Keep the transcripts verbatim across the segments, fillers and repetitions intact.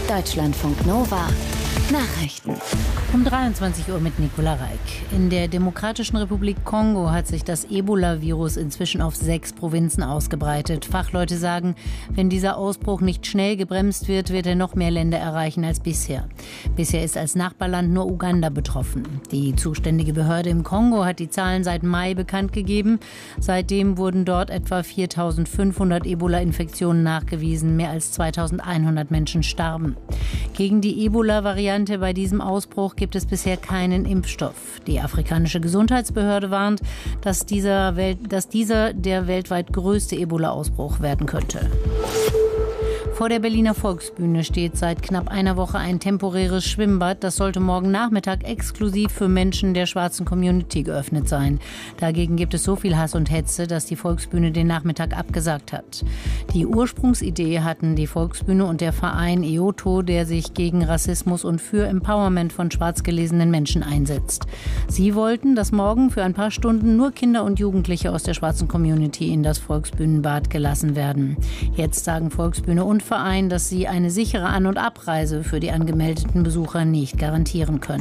Deutschlandfunk Nova Nachrichten. Um dreiundzwanzig Uhr mit Nicola Reik. In der Demokratischen Republik Kongo hat sich das Ebola-Virus inzwischen auf sechs Provinzen ausgebreitet. Fachleute sagen, wenn dieser Ausbruch nicht schnell gebremst wird, wird er noch mehr Länder erreichen als bisher. Bisher ist als Nachbarland nur Uganda betroffen. Die zuständige Behörde im Kongo hat die Zahlen seit Mai bekannt gegeben. Seitdem wurden dort etwa viertausendfünfhundert Ebola-Infektionen nachgewiesen. Mehr als zweitausendeinhundert Menschen starben. Gegen die Ebola-Variante bei diesem Ausbruch gibt es bisher keinen Impfstoff. Die afrikanische Gesundheitsbehörde warnt, dass dieser, Welt, dass dieser der weltweit größte Ebola-Ausbruch werden könnte. Vor der Berliner Volksbühne steht seit knapp einer Woche ein temporäres Schwimmbad. Das sollte morgen Nachmittag exklusiv für Menschen der schwarzen Community geöffnet sein. Dagegen gibt es so viel Hass und Hetze, dass die Volksbühne den Nachmittag abgesagt hat. Die Ursprungsidee hatten die Volksbühne und der Verein E O T O, der sich gegen Rassismus und für Empowerment von schwarz gelesenen Menschen einsetzt. Sie wollten, dass morgen für ein paar Stunden nur Kinder und Jugendliche aus der schwarzen Community in das Volksbühnenbad gelassen werden. Jetzt sagen Volksbühne und Verein, dass sie eine sichere An- und Abreise für die angemeldeten Besucher nicht garantieren können.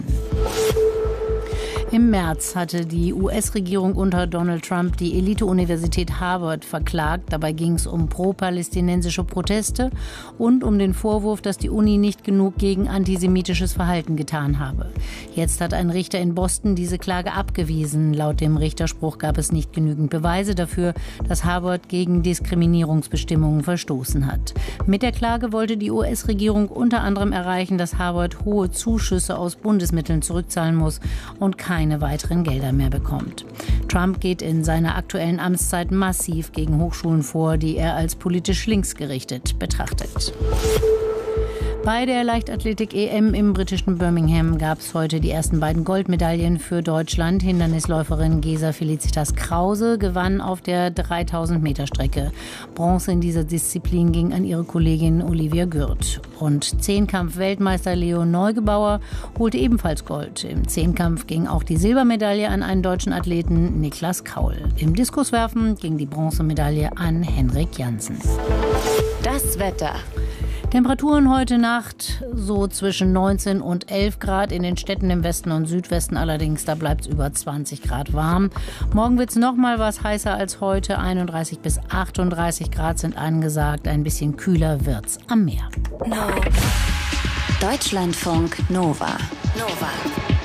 Im März hatte die U S-Regierung unter Donald Trump die Elite-Universität Harvard verklagt. Dabei ging es um pro-palästinensische Proteste und um den Vorwurf, dass die Uni nicht genug gegen antisemitisches Verhalten getan habe. Jetzt hat ein Richter in Boston diese Klage abgewiesen. Laut dem Richterspruch gab es nicht genügend Beweise dafür, dass Harvard gegen Diskriminierungsbestimmungen verstoßen hat. Mit der Klage wollte die U S-Regierung unter anderem erreichen, dass Harvard hohe Zuschüsse aus Bundesmitteln zurückzahlen muss und keine keine weiteren Gelder mehr bekommt. Trump geht in seiner aktuellen Amtszeit massiv gegen Hochschulen vor, die er als politisch linksgerichtet betrachtet. Bei der Leichtathletik-E M im britischen Birmingham gab es heute die ersten beiden Goldmedaillen für Deutschland. Hindernisläuferin Gesa Felicitas Krause gewann auf der dreitausend Meter Strecke. Bronze in dieser Disziplin ging an ihre Kollegin Olivia Gürt. Und Zehnkampf-Weltmeister Leo Neugebauer holte ebenfalls Gold. Im Zehnkampf ging auch die Silbermedaille an einen deutschen Athleten, Niklas Kaul. Im Diskuswerfen ging die Bronzemedaille an Henrik Janssen. Das Wetter. Temperaturen heute Nacht so zwischen neunzehn und elf Grad. In den Städten im Westen und Südwesten allerdings, da bleibt es über zwanzig Grad warm. Morgen wird es noch mal was heißer als heute. einunddreißig bis achtunddreißig Grad sind angesagt. Ein bisschen kühler wird's am Meer. No. Deutschlandfunk Nova. Nova.